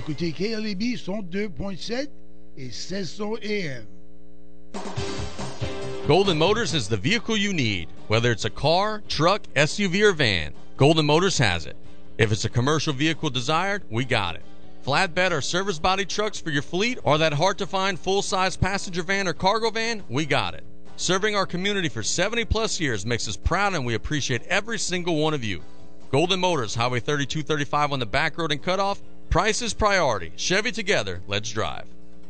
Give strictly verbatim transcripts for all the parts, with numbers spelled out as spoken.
écoutez K L A B cent deux point sept et seize cents A M. Golden Motors is the vehicle you need. Whether it's a car, truck, S U V, or van, Golden Motors has it. If it's a commercial vehicle desired, we got it. Flatbed or service body trucks for your fleet, or that hard-to-find full-size passenger van or cargo van, we got it. Serving our community for seventy plus years makes us proud, and we appreciate every single one of you. Golden Motors, Highway thirty-two thirty-five on the back road and cutoff. Price is priority. Chevy together. Let's drive.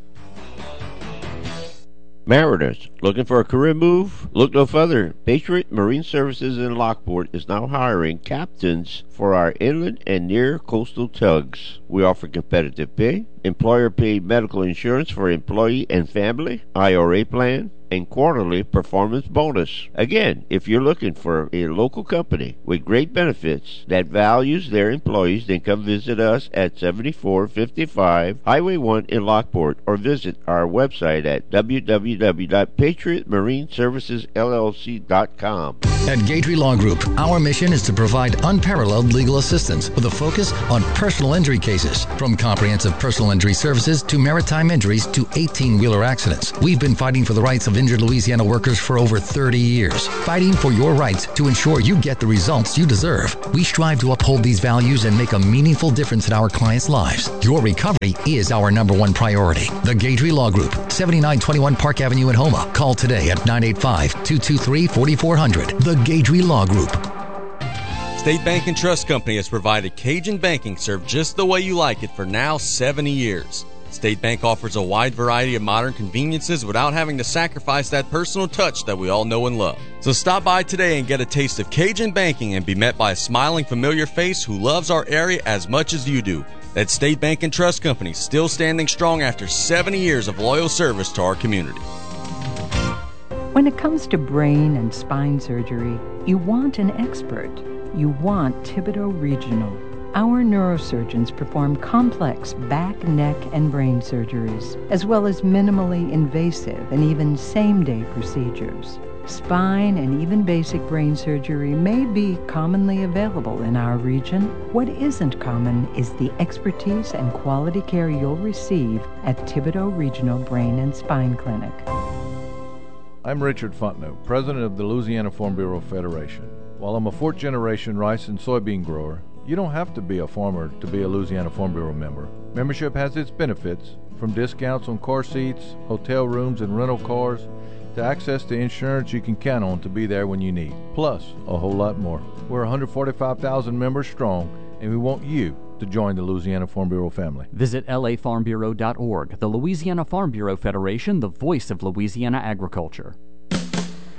Mariners, looking for a career move? Look no further. Patriot Marine Services in Lockport is now hiring captains for our inland and near coastal tugs. We offer competitive pay, employer-paid medical insurance for employee and family, I R A plan, and quarterly performance bonus. Again, if you're looking for a local company with great benefits that values their employees, then come visit us at seventy-four fifty-five Highway one in Lockport, or visit our website at w w w dot patriot marine services l l c dot com. At Gatry Law Group, our mission is to provide unparalleled legal assistance with a focus on personal injury cases. From comprehensive personal injury services to maritime injuries to eighteen-wheeler accidents, we've been fighting for the rights of injured Louisiana workers for over thirty years, fighting for your rights to ensure you get the results you deserve. We strive to uphold these values and make a meaningful difference in our clients' lives. Your recovery is our number one priority. The Gatry Law Group, seventy-nine twenty-one Park Avenue in Houma. Call today at nine eight five, two two three, four four zero zero. The Gatry Law Group. State Bank and Trust Company has provided Cajun banking served just the way you like it for now seventy years. State Bank offers a wide variety of modern conveniences without having to sacrifice that personal touch that we all know and love. So stop by today and get a taste of Cajun banking and be met by a smiling, familiar face who loves our area as much as you do. That's State Bank and Trust Company, still standing strong after seventy years of loyal service to our community. When it comes to brain and spine surgery, you want an expert. You want Thibodeau Regional. Our neurosurgeons perform complex back, neck, and brain surgeries, as well as minimally invasive and even same-day procedures. Spine and even basic brain surgery may be commonly available in our region. What isn't common is the expertise and quality care you'll receive at Thibodeau Regional Brain and Spine Clinic. I'm Richard Fontenot, president of the Louisiana Farm Bureau Federation. While I'm a fourth-generation rice and soybean grower, you don't have to be a farmer to be a Louisiana Farm Bureau member. Membership has its benefits, from discounts on car seats, hotel rooms, and rental cars, to access to insurance you can count on to be there when you need, plus a whole lot more. We're one hundred forty-five thousand members strong, and we want you to join the Louisiana Farm Bureau family. Visit L A farm bureau dot org. The Louisiana Farm Bureau Federation, the voice of Louisiana agriculture.